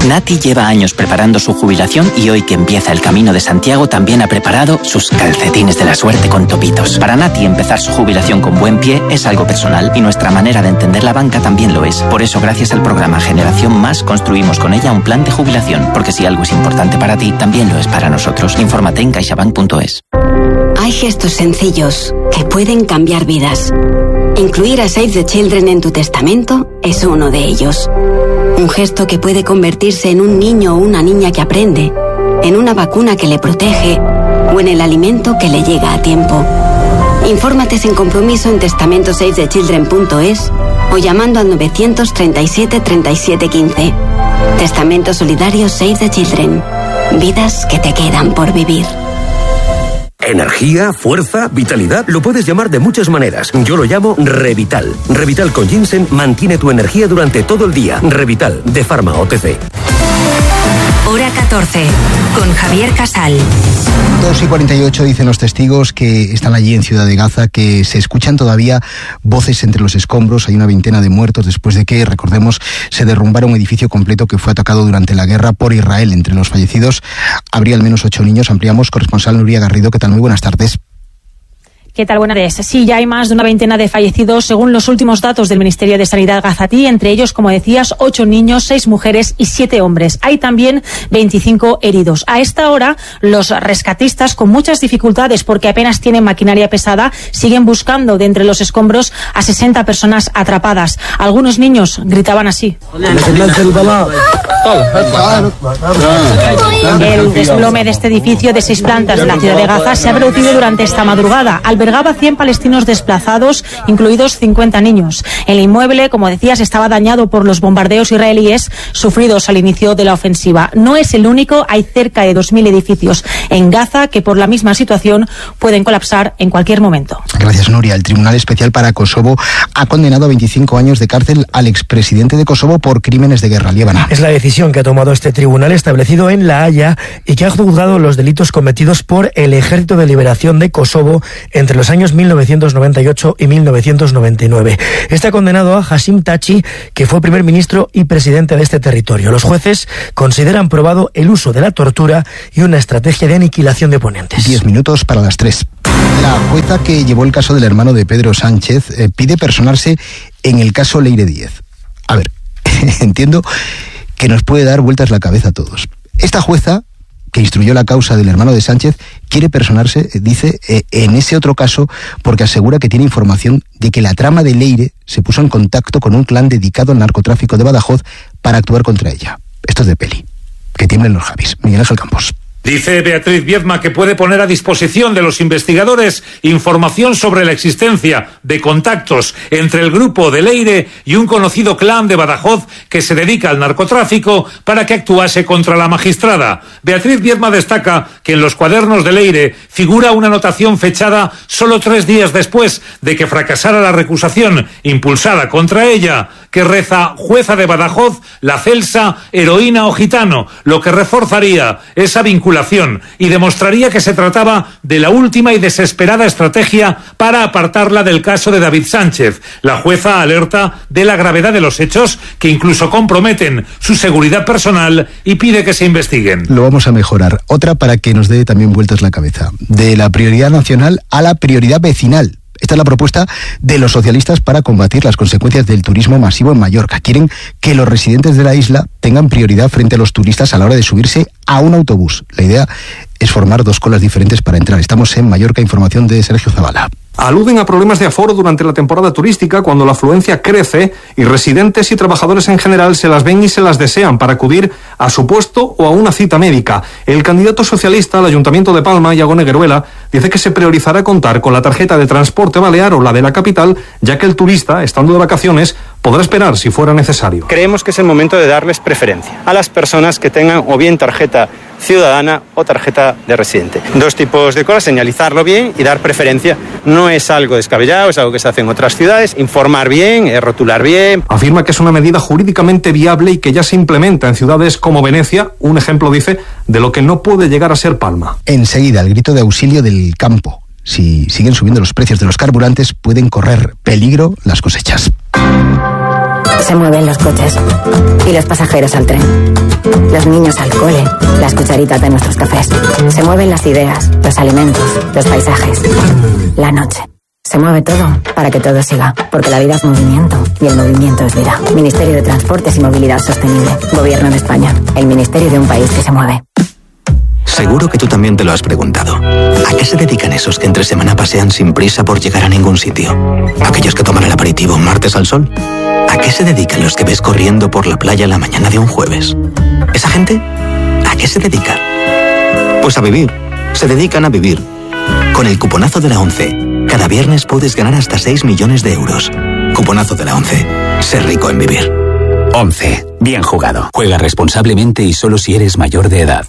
Nati lleva años preparando su jubilación y hoy que empieza el Camino de Santiago también ha preparado sus calcetines de la suerte con topitos. Para Nati empezar su jubilación con buen pie es algo personal y nuestra manera de entender la banca también lo es. Por eso gracias al programa Generación Más construimos con ella un plan de jubilación, porque si algo es importante para ti, también lo es para nosotros. Infórmate en caixabank punto es. Hay gestos sencillos que pueden cambiar vidas. Incluir a Save the Children en tu testamento es uno de ellos. Un gesto que puede convertirse en un niño o una niña que aprende, en una vacuna que le protege o en el alimento que le llega a tiempo. Infórmate sin compromiso en testamento save the children punto es o llamando al novecientos treinta y siete treinta y siete quince. Testamento solidario Save the Children. Vidas que te quedan por vivir. Energía, fuerza, vitalidad, lo puedes llamar de muchas maneras. Yo lo llamo Revital. Revital con ginseng mantiene tu energía durante todo el día. Revital, de Pharma O T C. Hora catorce, con Javier Casal. dos y cuarenta y ocho dicen los testigos que están allí en Ciudad de Gaza que se escuchan todavía voces entre los escombros. Hay una veintena de muertos después de que, recordemos, se derrumbara un edificio completo que fue atacado durante la guerra por Israel. Entre los fallecidos habría al menos ocho niños. Ampliamos, corresponsal Nuria Garrido. ¿Qué tal? Muy buenas tardes. ¿Qué tal? Buenas tardes. Sí, ya hay más de una veintena de fallecidos según los últimos datos del Ministerio de Sanidad gazatí, entre ellos, como decías, ocho niños, seis mujeres y siete hombres. Hay también veinticinco heridos. A esta hora, los rescatistas, con muchas dificultades porque apenas tienen maquinaria pesada, siguen buscando de entre los escombros a sesenta personas atrapadas. Algunos niños gritaban así. El desplome de este edificio de seis plantas de la ciudad de Gaza se ha producido durante esta madrugada. Albergaba cien palestinos desplazados, incluidos cincuenta niños. El inmueble, como decías, estaba dañado por los bombardeos israelíes sufridos al inicio de la ofensiva. No es el único, hay cerca de dos mil edificios en Gaza que por la misma situación pueden colapsar en cualquier momento. Gracias, Nuria. El Tribunal Especial para Kosovo ha condenado a veinticinco años de cárcel al expresidente de Kosovo por crímenes de guerra. Líbana. Es la decisión que ha tomado este tribunal establecido en La Haya y que ha juzgado los delitos cometidos por el Ejército de Liberación de Kosovo entre los años mil novecientos noventa y ocho y mil novecientos noventa y nueve. Este ha condenado a Hashim Tachi, que fue primer ministro y presidente de este territorio. Los jueces consideran probado el uso de la tortura y una estrategia de aniquilación de oponentes. Diez minutos para las tres. La jueza que llevó el caso del hermano de Pedro Sánchez eh, pide personarse en el caso Leire Díez. A ver, entiendo que nos puede dar vueltas la cabeza a todos. Esta jueza, que instruyó la causa del hermano de Sánchez, quiere personarse, dice, eh, en ese otro caso porque asegura que tiene información de que la trama de Leire se puso en contacto con un clan dedicado al narcotráfico de Badajoz para actuar contra ella. Esto es de peli. Que tiemblen los Javis. Miguel Ángel Campos. Dice Beatriz Viedma que puede poner a disposición de los investigadores información sobre la existencia de contactos entre el grupo de Leire y un conocido clan de Badajoz que se dedica al narcotráfico para que actuase contra la magistrada. Beatriz Viedma destaca que en los cuadernos de Leire figura una anotación fechada solo tres días después de que fracasara la recusación impulsada contra ella, que reza jueza de Badajoz, la Celsa, heroína o gitano, lo que reforzaría esa vinculación y demostraría que se trataba de la última y desesperada estrategia para apartarla del caso de David Sánchez. La jueza alerta de la gravedad de los hechos que incluso comprometen su seguridad personal y pide que se investiguen. Lo vamos a mejorar. Otra para que nos dé también vueltas la cabeza. De la prioridad nacional a la prioridad vecinal. Esta es la propuesta de los socialistas para combatir las consecuencias del turismo masivo en Mallorca. Quieren que los residentes de la isla tengan prioridad frente a los turistas a la hora de subirse a un autobús. La idea es formar dos colas diferentes para entrar. Estamos en Mallorca, información de Sergio Zavala. Aluden a problemas de aforo durante la temporada turística cuando la afluencia crece y residentes y trabajadores en general se las ven y se las desean para acudir a su puesto o a una cita médica. El candidato socialista al Ayuntamiento de Palma, Iago Negueruela, dice que se priorizará contar con la tarjeta de transporte balear o la de la capital, ya que el turista, estando de vacaciones, podrá esperar si fuera necesario. Creemos que es el momento de darles preferencia a las personas que tengan o bien tarjeta ciudadana o tarjeta de residente. Dos tipos de cosas, señalizarlo bien y dar preferencia. No es algo descabellado, es algo que se hace en otras ciudades. Informar bien, rotular bien. Afirma que es una medida jurídicamente viable y que ya se implementa en ciudades como Venecia, un ejemplo, dice, de lo que no puede llegar a ser Palma. Enseguida, el grito de auxilio del campo. Si siguen subiendo los precios de los carburantes, pueden correr peligro las cosechas. Se mueven los coches y los pasajeros al tren. Los niños al cole, las cucharitas de nuestros cafés. Se mueven las ideas, los alimentos, los paisajes. La noche. Se mueve todo para que todo siga, porque la vida es movimiento y el movimiento es vida. Ministerio de Transportes y Movilidad Sostenible. Gobierno de España. El ministerio de un país que se mueve. Seguro que tú también te lo has preguntado. ¿A qué se dedican esos que entre semana pasean sin prisa por llegar a ningún sitio? ¿Aquellos que toman el aperitivo un martes al sol? ¿A qué se dedican los que ves corriendo por la playa la mañana de un jueves? ¿Esa gente? ¿A qué se dedica? Pues a vivir. Se dedican a vivir. Con el cuponazo de la ONCE, cada viernes puedes ganar hasta seis millones de euros. Cuponazo de la ONCE. Ser rico en vivir. ONCE. Bien jugado. Juega responsablemente y solo si eres mayor de edad.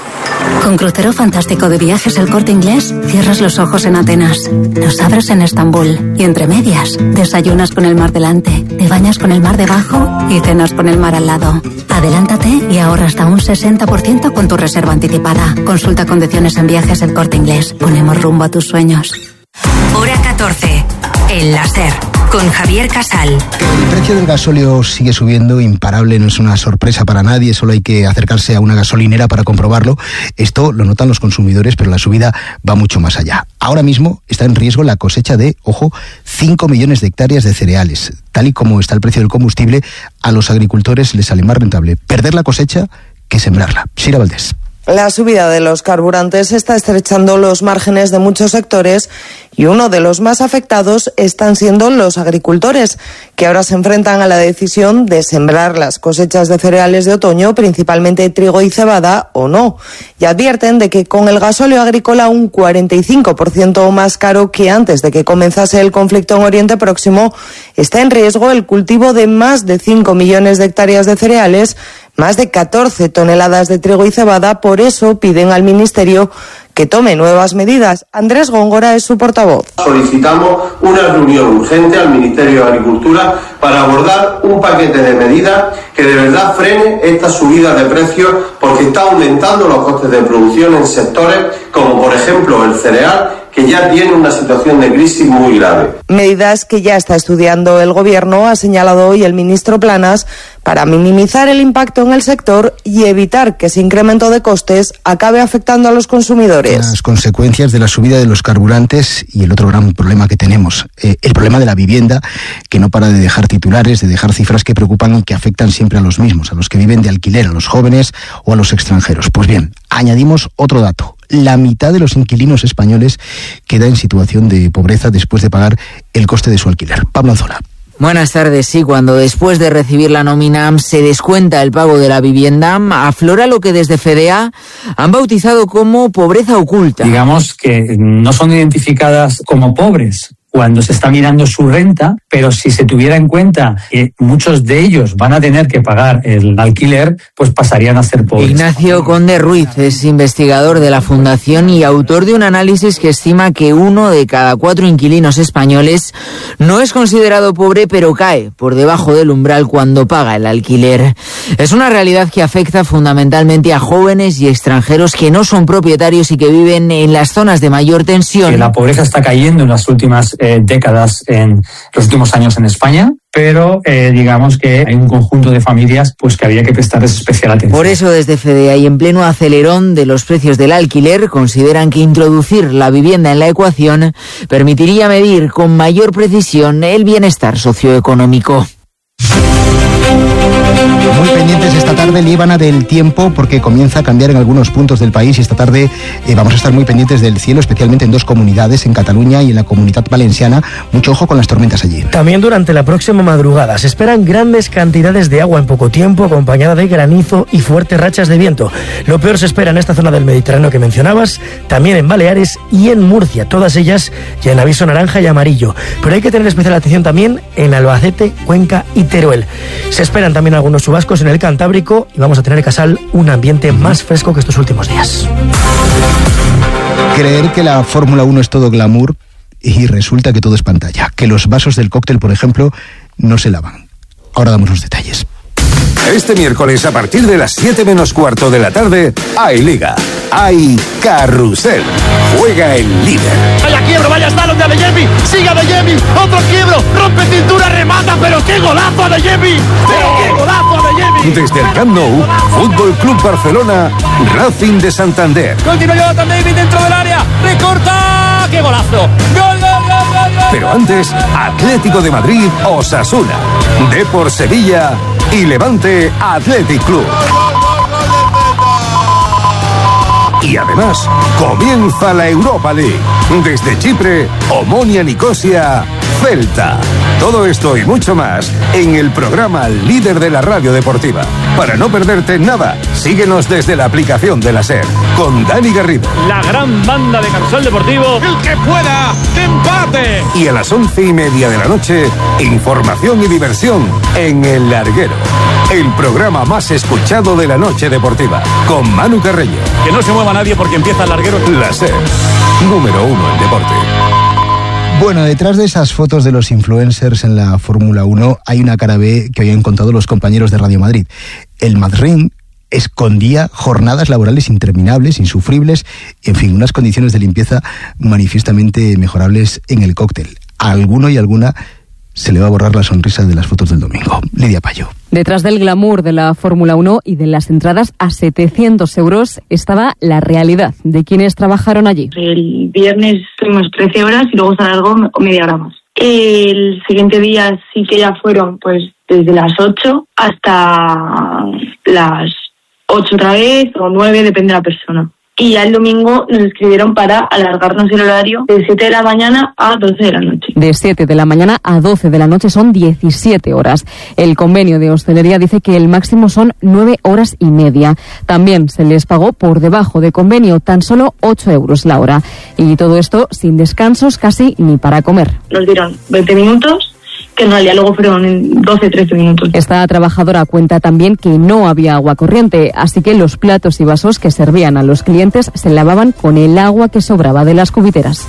Con Crucero Fantástico de Viajes El Corte Inglés, cierras los ojos en Atenas, los abres en Estambul y entre medias, desayunas con el mar delante, te bañas con el mar debajo y cenas con el mar al lado. Adelántate y ahorra hasta un sesenta por ciento con tu reserva anticipada. Consulta condiciones en Viajes El Corte Inglés. Ponemos rumbo a tus sueños. Hora catorce. El láser. Con Javier Casal. El precio del gasóleo sigue subiendo, imparable, no es una sorpresa para nadie, solo hay que acercarse a una gasolinera para comprobarlo. Esto lo notan los consumidores, pero la subida va mucho más allá. Ahora mismo está en riesgo la cosecha de, ojo, cinco millones de hectáreas de cereales. Tal y como está el precio del combustible, a los agricultores les sale más rentable perder la cosecha que sembrarla. Sira Valdés. La subida de los carburantes está estrechando los márgenes de muchos sectores y uno de los más afectados están siendo los agricultores, que ahora se enfrentan a la decisión de sembrar las cosechas de cereales de otoño, principalmente trigo y cebada, o no. Y advierten de que con el gasóleo agrícola un cuarenta y cinco por ciento más caro que antes de que comenzase el conflicto en Oriente Próximo, está en riesgo el cultivo de más de cinco millones de hectáreas de cereales, más de catorce toneladas de trigo y cebada. Por eso piden al Ministerio que tome nuevas medidas. Andrés Góngora es su portavoz. Solicitamos una reunión urgente al Ministerio de Agricultura para abordar un paquete de medidas que de verdad frene esta subida de precios, porque está aumentando los costes de producción en sectores como por ejemplo el cereal, que ya tiene una situación de crisis muy grave. Medidas que ya está estudiando el Gobierno, ha señalado hoy el ministro Planas, para minimizar el impacto en el sector y evitar que ese incremento de costes acabe afectando a los consumidores. Las consecuencias de la subida de los carburantes y el otro gran problema que tenemos, eh, el problema de la vivienda, que no para de dejar titulares, de dejar cifras que preocupan y que afectan siempre a los mismos, a los que viven de alquiler, a los jóvenes o a los extranjeros. Pues bien, añadimos otro dato. La mitad de los inquilinos españoles queda en situación de pobreza después de pagar el coste de su alquiler. Pablo Anzola. Buenas tardes. Sí, cuando después de recibir la nómina se descuenta el pago de la vivienda, aflora lo que desde FEDEA han bautizado como pobreza oculta. Digamos que no son identificadas como pobres cuando se está mirando su renta, pero si se tuviera en cuenta que muchos de ellos van a tener que pagar el alquiler, pues pasarían a ser pobres. Ignacio Conde Ruiz es investigador de la Fundación y autor de un análisis que estima que uno de cada cuatro inquilinos españoles no es considerado pobre, pero cae por debajo del umbral cuando paga el alquiler. Es una realidad que afecta fundamentalmente a jóvenes y extranjeros que no son propietarios y que viven en las zonas de mayor tensión. Que la pobreza está cayendo en las últimas Eh, décadas en los últimos años en España, pero eh, digamos que hay un conjunto de familias pues que habría que prestarles especial atención. Por eso desde FEDEA y en pleno acelerón de los precios del alquiler consideran que introducir la vivienda en la ecuación permitiría medir con mayor precisión el bienestar socioeconómico. Muy pendientes esta tarde, Líbana, del tiempo, porque comienza a cambiar en algunos puntos del país y esta tarde eh, vamos a estar muy pendientes del cielo, especialmente en dos comunidades, en Cataluña y en la Comunidad Valenciana. Mucho ojo con las tormentas allí. También durante la próxima madrugada se esperan grandes cantidades de agua en poco tiempo, acompañada de granizo y fuertes rachas de viento. Lo peor se espera en esta zona del Mediterráneo que mencionabas, también en Baleares y en Murcia, todas ellas ya en aviso naranja y amarillo. Pero hay que tener especial atención también en Albacete, Cuenca y Teruel. Se esperan también algunos chubascos en el Cantábrico y vamos a tener, Casal, un ambiente más fresco que estos últimos días. Creer que la Fórmula uno es todo glamour y resulta que todo es pantalla. Que los vasos del cóctel, por ejemplo, no se lavan. Ahora damos los detalles. Este miércoles a partir de las siete menos cuarto de la tarde hay Liga, hay Carrusel, juega el líder. Vaya quiebro, vaya slalom de Adeyemi, sigue Adeyemi, otro quiebro, rompe cintura, remata falta, pero qué golazo de Yemi, pero qué golazo de Yemi. Desde el Camp Nou, Fútbol Club Barcelona, Racing de Santander. Continúa Jonathan David dentro del área, recorta, qué golazo. Gol, gol, gol, gol, gol. Pero antes, Atlético de Madrid, Osasuna, Depor Sevilla y Levante Athletic Club. Y además, comienza la Europa League. Desde Chipre, Omonia Nicosia, Celta. Todo esto y mucho más en el programa líder de la radio deportiva. Para no perderte nada, síguenos desde la aplicación de la SER, con Dani Garrido. La gran banda de Carrusel Deportivo. El que pueda, que empate. Y a las once y media de la noche, información y diversión en El Larguero. El programa más escuchado de la noche deportiva, con Manu Carreño. Que no se mueva nadie porque empieza El Larguero. La SER, número uno en deporte. Bueno, detrás de esas fotos de los influencers en la Fórmula uno hay una cara B que hoy han contado los compañeros de Radio Madrid. El Madrid escondía jornadas laborales interminables, insufribles, en fin, unas condiciones de limpieza manifiestamente mejorables en el cóctel. A alguno y alguna se le va a borrar la sonrisa de las fotos del domingo. Lidia Payo. Detrás del glamour de la Fórmula uno y de las entradas a setecientos euros estaba la realidad de quienes trabajaron allí. El viernes tuvimos trece horas y luego se alargó media hora más. El siguiente día sí que ya fueron pues desde las ocho hasta las ocho otra vez o nueve, depende de la persona. Y ya el domingo nos escribieron para alargarnos el horario de siete de la mañana a doce de la noche. De siete de la mañana a doce de la noche son diecisiete horas. El convenio de hostelería dice que el máximo son nueve horas y media. También se les pagó por debajo de convenio tan solo ocho euros la hora. Y todo esto sin descansos casi ni para comer. Nos dieron veinte minutos. Que en realidad luego fueron doce trece minutos. Esta trabajadora cuenta también que no había agua corriente, así que los platos y vasos que servían a los clientes se lavaban con el agua que sobraba de las cubiteras.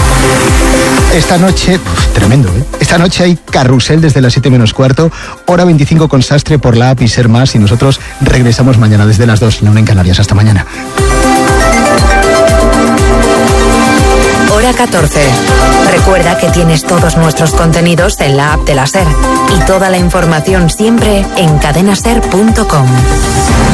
Esta noche, uf, tremendo, ¿eh? Esta noche hay carrusel desde las siete menos cuarto, hora veinticinco con Sastre por la app y Ser Más, y nosotros regresamos mañana desde las dos, la una en Canarias. Hasta mañana. Hora catorce. Recuerda que tienes todos nuestros contenidos en la app de la SER y toda la información siempre en cadena ser punto com.